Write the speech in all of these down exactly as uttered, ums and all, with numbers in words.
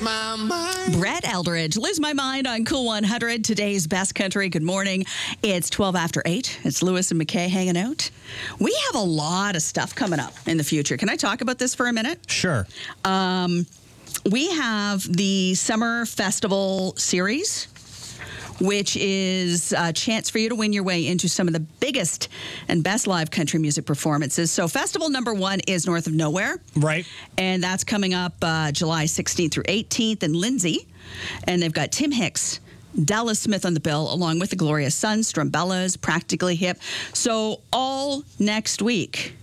my mind. Brett Eldridge, Lose My Mind on Cool one hundred. Today's best country. Good morning. It's twelve after eight. It's Lewis and McKay hanging out. We have a lot of stuff coming up in the future. Can I talk about this for a minute? Sure. Um, we have the Summer Festival Series, which is a chance for you to win your way into some of the biggest and best live country music performances. So festival number one is North of Nowhere. Right. And that's coming up uh, July sixteenth through eighteenth in Lindsay. And they've got Tim Hicks, Dallas Smith on the bill, along with the Glorious Sons, Strumbellas, Practically Hip. So all next week,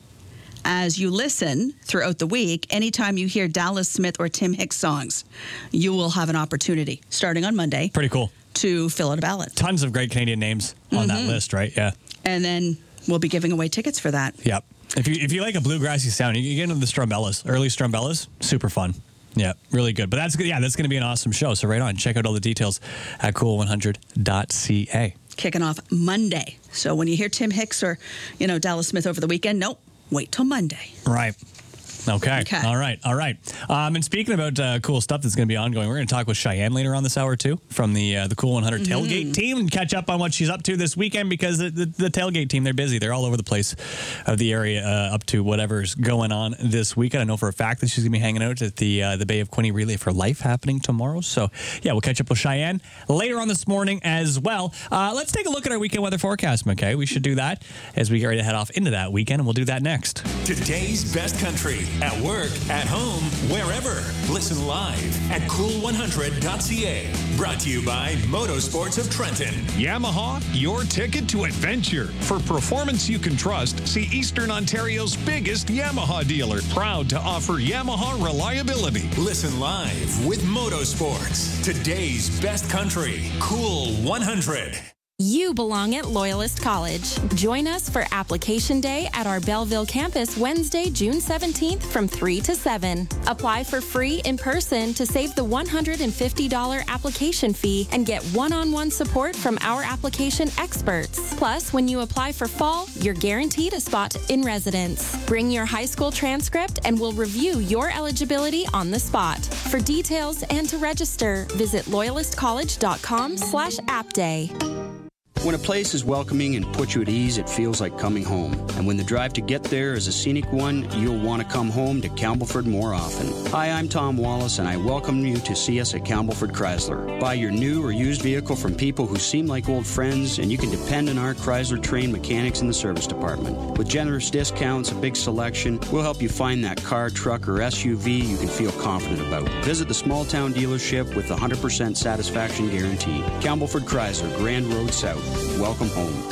as you listen throughout the week, anytime you hear Dallas Smith or Tim Hicks songs, you will have an opportunity, starting on Monday, Pretty cool. to fill out a ballot. Tons of great Canadian names on that list, right? Yeah. And then we'll be giving away tickets for that. Yep. If you if you like a bluegrassy sound, you can get into the Strumbellas, early Strumbellas, super fun. Yeah, really good. But that's yeah, that's going to be an awesome show. So right on, check out all the details at cool one hundred dot c a. Kicking off Monday. So when you hear Tim Hicks or, you know, Dallas Smith over the weekend, nope, wait till Monday. Right. Okay. Okay. All right. All right. Um, and speaking about uh, cool stuff that's going to be ongoing, we're going to talk with Cheyenne later on this hour, too, from the uh, the Cool one hundred Mm-hmm. tailgate team and catch up on what she's up to this weekend because the, the, the tailgate team, they're busy. They're all over the place of the area uh, up to whatever's going on this weekend. I know for a fact that she's going to be hanging out at the uh, the Bay of Quinte Relay for Life happening tomorrow. So, yeah, we'll catch up with Cheyenne later on this morning as well. Uh, let's take a look at our weekend weather forecast, McKay. We should do that as we get ready to head off into that weekend, and we'll do that next. Today's best country at work, at home, wherever. Listen live at cool one hundred dot c a. Brought to you by Motorsports of Trenton. Yamaha, your ticket to adventure. For performance you can trust, see Eastern Ontario's biggest Yamaha dealer. Proud to offer Yamaha reliability. Listen live with Motorsports. Today's best country. Cool one hundred. You belong at Loyalist College. Join us for Application Day at our Belleville campus Wednesday, June seventeenth from three to seven. Apply for free in person to save the one hundred fifty dollars application fee and get one-on-one support from our application experts. Plus, when you apply for fall, you're guaranteed a spot in residence. Bring your high school transcript and we'll review your eligibility on the spot. For details and to register, visit loyalist college dot com slash app day. When a place is welcoming and puts you at ease, it feels like coming home. And when the drive to get there is a scenic one, you'll want to come home to Campbellford more often. Hi, I'm Tom Wallace, and I welcome you to see us at Campbellford Chrysler. Buy your new or used vehicle from people who seem like old friends, and you can depend on our Chrysler-trained mechanics in the service department. With generous discounts, a big selection, we'll help you find that car, truck, or S U V you can feel confident about. Visit the small-town dealership with the one hundred percent satisfaction guarantee. Campbellford Chrysler, Grand Road South. Welcome home.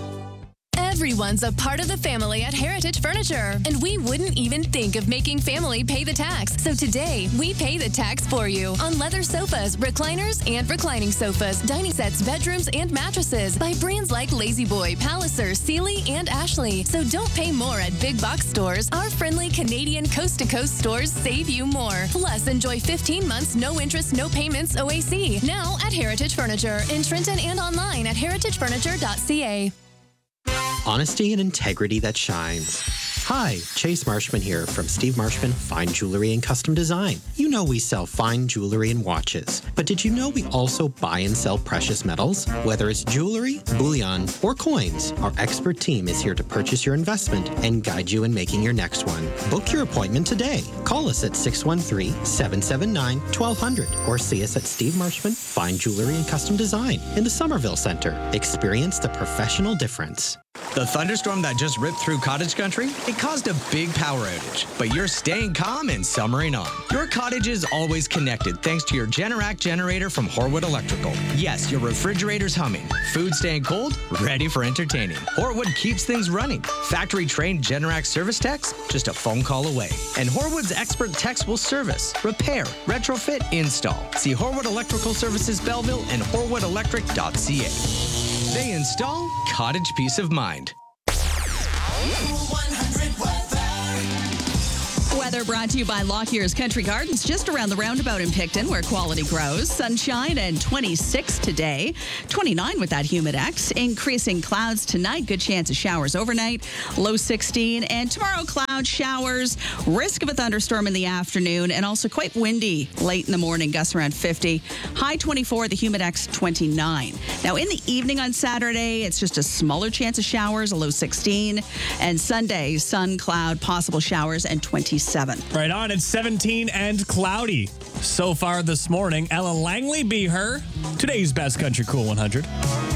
Everyone's a part of the family at Heritage Furniture, and we wouldn't even think of making family pay the tax. So today, we pay the tax for you on leather sofas, recliners, and reclining sofas, dining sets, bedrooms, and mattresses by brands like La-Z-Boy, Palliser, Sealy, and Ashley. So don't pay more at big box stores. Our friendly Canadian coast-to-coast stores save you more. Plus, enjoy fifteen months, no interest, no payments O A C. Now at Heritage Furniture in Trenton and online at heritage furniture dot c a. Honesty and integrity that shines. Hi, Chase Marshman here from Steve Marshman Fine Jewelry and Custom Design. You know we sell fine jewelry and watches, but did you know we also buy and sell precious metals? Whether it's jewelry, bullion, or coins, our expert team is here to purchase your investment and guide you in making your next one. Book your appointment today. Call us at six one three, seven seven nine, one two zero zero or see us at Steve Marshman Fine Jewelry and Custom Design in the Somerville Center. Experience the professional difference. The thunderstorm that just ripped through cottage country, it caused a big power outage, but you're staying calm and summering on. Your cottage is always connected thanks to your Generac generator from Horwood Electrical. Yes, your refrigerator's humming, food staying cold, ready for entertaining. Horwood keeps things running. Factory-trained Generac service techs, just a phone call away. And Horwood's expert techs will service, repair, retrofit, install. See Horwood Electrical Services Belleville and horwood electric dot c a. They install cottage peace of mind. Weather weather brought to you by Lockyer's Country Gardens, just around the roundabout in Picton, where quality grows. Sunshine and twenty-six today, twenty-nine with that Humidex. Increasing clouds tonight, good chance of showers overnight, low sixteen. And tomorrow, cloud showers, risk of a thunderstorm in the afternoon, and also quite windy late in the morning, gusts around fifty. High twenty-four, the Humidex twenty-nine. Now, in the evening on Saturday, it's just a smaller chance of showers, a low sixteen. And Sunday, sun, cloud, possible showers, and twenty-seven. Right on. It's seventeen and cloudy so far this morning. Ella Langley, be her. Today's Best Country Cool one hundred.